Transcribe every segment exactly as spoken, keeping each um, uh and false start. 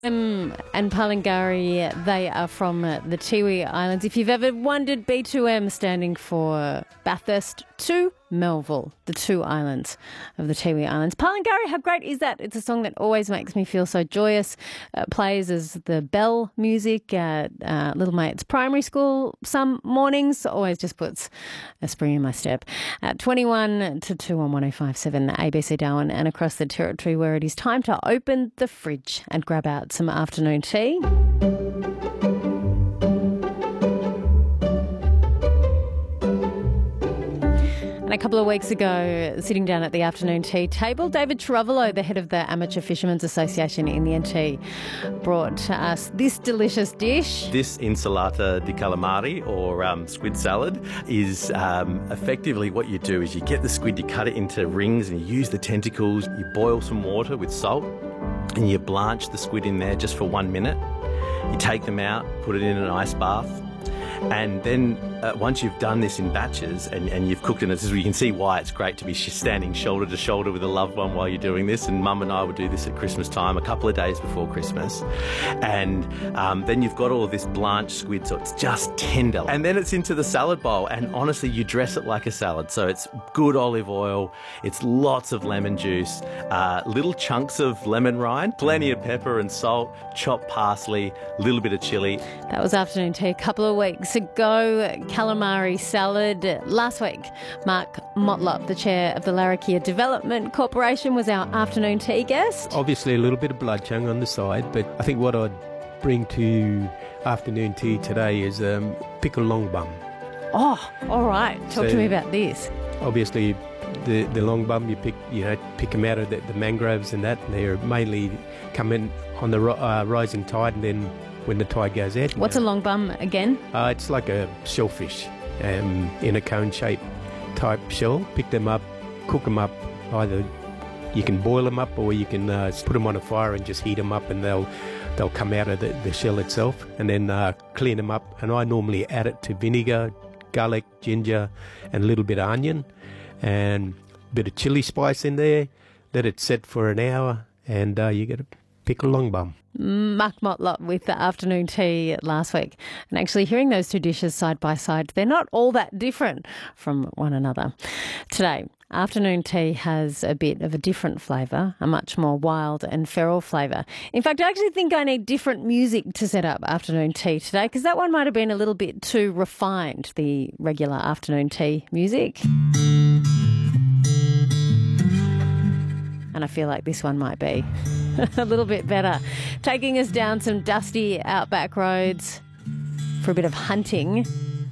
Um, and Palangari, they are from uh, the Tiwi Islands. If you've ever wondered, B two M standing for Bathurst to Melville, the two islands of the Tiwi Islands. Palangari, how great is that? It's a song that always makes me feel so joyous. Uh, plays as the bell music at uh, Little Mate's primary school some mornings. Always just puts a spring in my step. At twenty-one to two on one oh five seven A B C Darwin and across the territory, where it is time to open the fridge and grab out some afternoon tea. And a couple of weeks ago, sitting down at the afternoon tea table, David Trovolo, the head of the Amateur Fishermen's Association in the N T, brought to us this delicious dish. This insalata di calamari, or um, squid salad, is um, effectively what you do is you get the squid, you cut it into rings and you use the tentacles, you boil some water with salt and you blanch the squid in there just for one minute. You take them out, put it in an ice bath, and then uh, once you've done this in batches and, and you've cooked it, this is where you can see why it's great to be sh- standing shoulder to shoulder with a loved one while you're doing this. And Mum and I would do this at Christmas time, a couple of days before Christmas. And um, then you've got all of this blanched squid, so it's just tender. And then it's into the salad bowl, and honestly, you dress it like a salad. So it's good olive oil, it's lots of lemon juice, uh, little chunks of lemon rind, plenty of pepper and salt, chopped parsley, a little bit of chilli. That was afternoon tea a couple of weeks ago. Calamari salad. Last week, Mark Motlop, the chair of the Larrakia Development Corporation, was our afternoon tea guest. Obviously a little bit of blood chung on the side, but I think what I'd bring to afternoon tea today is um, pickle long bum. Oh, all right. Talk So, to me about this. Obviously, the the long bum, you pick you know pick them out of the, the mangroves and that. And they're mainly coming on the ri- uh, rising tide, and then when the tide goes out. What's a long bum again? Uh, it's like a shellfish um, in a cone shape type shell. Pick them up, cook them up. Either you can boil them up, or you can uh, put them on a fire and just heat them up, and they'll they'll come out of the, the shell itself. And then uh, clean them up. And I normally add it to vinegar, garlic, ginger, and a little bit of onion, and a bit of chili spice in there. Let it set for an hour, and uh, you get a pickle long bum. Mark Motlop with the afternoon tea last week. And actually hearing those two dishes side by side, they're not all that different from one another. Today, afternoon tea has a bit of a different flavour, a much more wild and feral flavour. In fact, I actually think I need different music to set up afternoon tea today, because that one might have been a little bit too refined, the regular afternoon tea music. And I feel like this one might be a little bit better. Taking us down some dusty outback roads for a bit of hunting.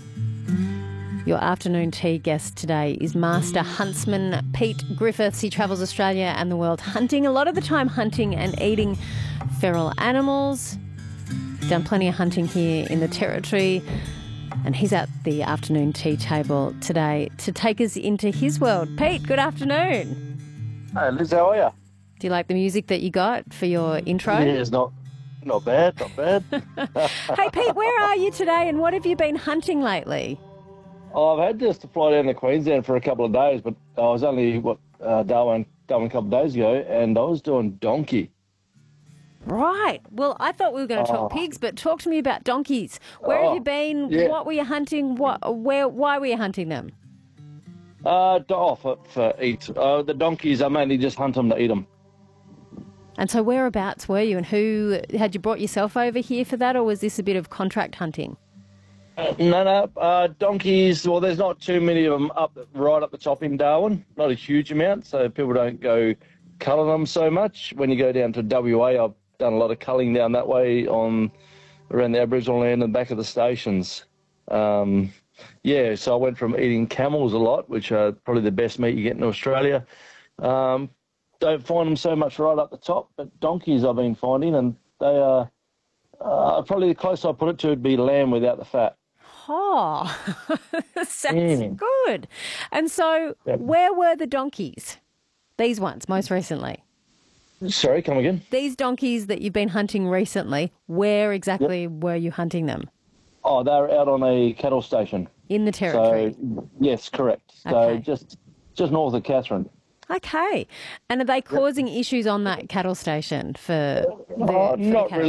Your afternoon tea guest today is Master Huntsman Pete Griffiths. He travels Australia and the world hunting, a lot of the time hunting and eating feral animals. Done plenty of hunting here in the Territory. And he's at the afternoon tea table today to take us into his world. Pete, good afternoon. Hey Liz, how are you? Do you like the music that you got for your intro? Yeah, it's not not bad, not bad. Hey Pete, where are you today and what have you been hunting lately? Oh, I've had just to fly down to Queensland for a couple of days, but I was only what uh, Darwin, Darwin a couple of days ago, and I was doing donkey. Right. Well, I thought we were going to talk Oh. pigs, but talk to me about donkeys. Where Oh, have you been? yeah. What were you hunting? What? Where? Why were you hunting them? Uh, do- oh, for, for eat. Uh, the donkeys, I mainly just hunt them to eat them. And so, whereabouts were you? And who had you brought yourself over here for that, or was this a bit of contract hunting? Uh, no, no, uh, donkeys. Well, there's not too many of them up right up the top in Darwin. Not a huge amount, so people don't go culling them so much. When you go down to W A, I've done a lot of culling down that way on around the Aboriginal land and back of the stations. Um, yeah, so I went from eating camels a lot, which are probably the best meat you get in Australia. Um, don't find them so much right up the top, but donkeys I've been finding, and they are uh, probably the closest I put it to would be lamb without the fat. Oh, sounds Mm. good. And so, Yep. where were the donkeys? These ones, most recently. Sorry, come again? These donkeys that you've been hunting recently, where exactly were you hunting them? Oh, they're out on a cattle station. In the Territory. So, yes, correct. So Okay. just just north of Catherine. Okay. And are they causing issues on that cattle station for the, Oh, for the not cattle? really.